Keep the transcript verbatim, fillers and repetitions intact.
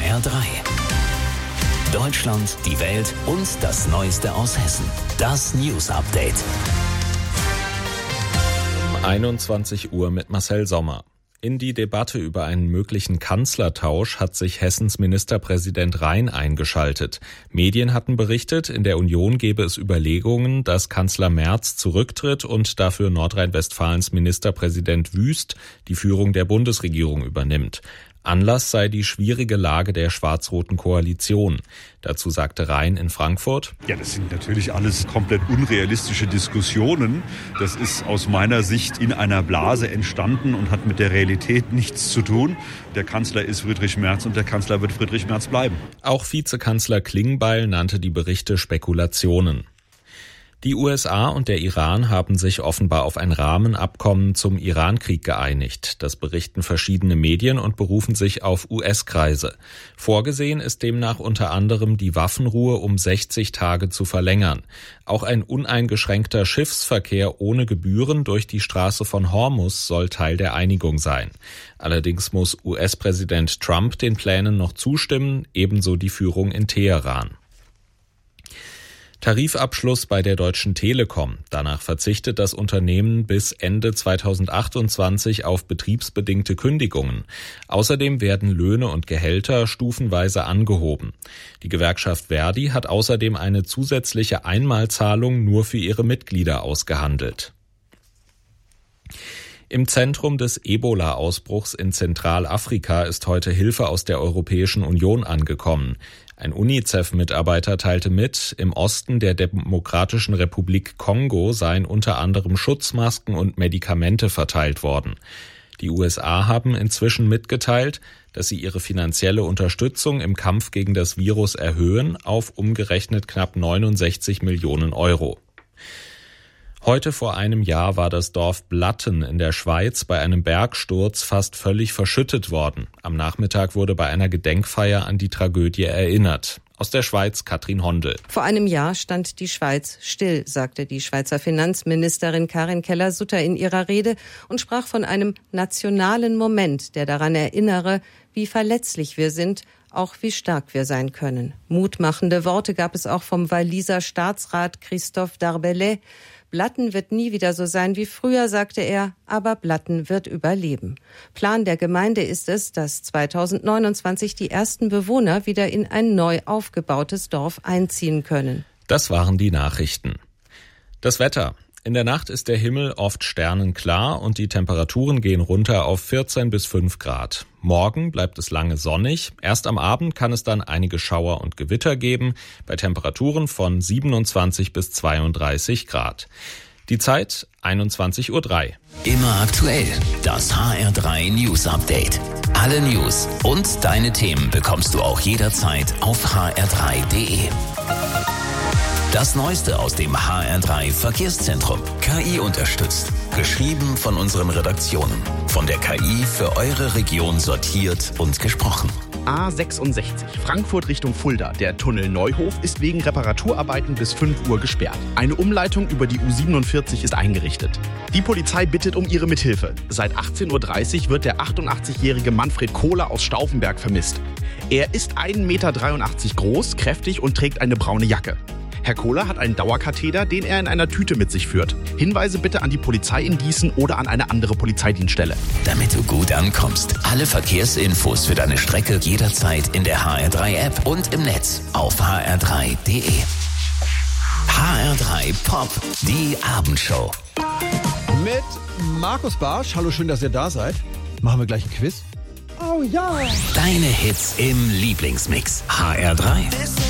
R drei. Deutschland, die Welt und das Neueste aus Hessen. Das News Update. Um einundzwanzig Uhr mit Marcel Sommer. In die Debatte über einen möglichen Kanzlertausch hat sich Hessens Ministerpräsident Rhein eingeschaltet. Medien hatten berichtet, in der Union gebe es Überlegungen, dass Kanzler Merz zurücktritt und dafür Nordrhein-Westfalens Ministerpräsident Wüst die Führung der Bundesregierung übernimmt. Anlass sei die schwierige Lage der schwarz-roten Koalition. Dazu sagte Rhein in Frankfurt: Ja, das sind natürlich alles komplett unrealistische Diskussionen. Das ist aus meiner Sicht in einer Blase entstanden und hat mit der Realität nichts zu tun. Der Kanzler ist Friedrich Merz und der Kanzler wird Friedrich Merz bleiben. Auch Vizekanzler Klingbeil nannte die Berichte Spekulationen. Die U S A und der Iran haben sich offenbar auf ein Rahmenabkommen zum Iran-Krieg geeinigt. Das berichten verschiedene Medien und berufen sich auf U S-Kreise. Vorgesehen ist demnach unter anderem, die Waffenruhe um sechzig Tage zu verlängern. Auch ein uneingeschränkter Schiffsverkehr ohne Gebühren durch die Straße von Hormuz soll Teil der Einigung sein. Allerdings muss U S-Präsident Trump den Plänen noch zustimmen, ebenso die Führung in Teheran. Tarifabschluss bei der Deutschen Telekom. Danach verzichtet das Unternehmen bis Ende zweitausendachtundzwanzig auf betriebsbedingte Kündigungen. Außerdem werden Löhne und Gehälter stufenweise angehoben. Die Gewerkschaft Verdi hat außerdem eine zusätzliche Einmalzahlung nur für ihre Mitglieder ausgehandelt. Im Zentrum des Ebola-Ausbruchs in Zentralafrika ist heute Hilfe aus der Europäischen Union angekommen. Ein UNICEF-Mitarbeiter teilte mit, im Osten der Demokratischen Republik Kongo seien unter anderem Schutzmasken und Medikamente verteilt worden. Die U S A haben inzwischen mitgeteilt, dass sie ihre finanzielle Unterstützung im Kampf gegen das Virus erhöhen auf umgerechnet knapp neunundsechzig Millionen Euro. Heute vor einem Jahr war das Dorf Blatten in der Schweiz bei einem Bergsturz fast völlig verschüttet worden. Am Nachmittag wurde bei einer Gedenkfeier an die Tragödie erinnert. Aus der Schweiz Katrin Hondel. Vor einem Jahr stand die Schweiz still, sagte die Schweizer Finanzministerin Karin Keller-Sutter in ihrer Rede und sprach von einem nationalen Moment, der daran erinnere, wie verletzlich wir sind, auch wie stark wir sein können. Mutmachende Worte gab es auch vom Walliser Staatsrat Christophe Darbellay. Blatten wird nie wieder so sein wie früher, sagte er, aber Blatten wird überleben. Plan der Gemeinde ist es, dass zweitausendneunundzwanzig die ersten Bewohner wieder in ein neu aufgebautes Dorf einziehen können. Das waren die Nachrichten. Das Wetter. In der Nacht ist der Himmel oft sternenklar und die Temperaturen gehen runter auf vierzehn bis fünf Grad. Morgen bleibt es lange sonnig. Erst am Abend kann es dann einige Schauer und Gewitter geben, bei Temperaturen von siebenundzwanzig bis zweiunddreißig Grad. Die Zeit einundzwanzig Uhr drei. Immer aktuell. Das H R drei News Update. Alle News und deine Themen bekommst du auch jederzeit auf h r drei punkt d e. Das Neueste aus dem H R drei Verkehrszentrum. K I unterstützt. Geschrieben von unseren Redaktionen. Von der K I für eure Region sortiert und gesprochen. A sechsundsechzig, Frankfurt Richtung Fulda. Der Tunnel Neuhof ist wegen Reparaturarbeiten bis fünf Uhr gesperrt. Eine Umleitung über die U siebenundvierzig ist eingerichtet. Die Polizei bittet um ihre Mithilfe. Seit achtzehn Uhr dreißig wird der achtundachtzigjährige Manfred Kohler aus Stauffenberg vermisst. Er ist ein Meter dreiundachtzig groß, kräftig und trägt eine braune Jacke. Herr Kohler hat einen Dauerkatheter, den er in einer Tüte mit sich führt. Hinweise bitte an die Polizei in Gießen oder an eine andere Polizeidienststelle. Damit du gut ankommst. Alle Verkehrsinfos für deine Strecke jederzeit in der H R drei App und im Netz auf h r drei punkt d e. H R drei Pop, die Abendshow. Mit Markus Bartsch. Hallo, schön, dass ihr da seid. Machen wir gleich ein Quiz? Oh ja! Deine Hits im Lieblingsmix. H R drei.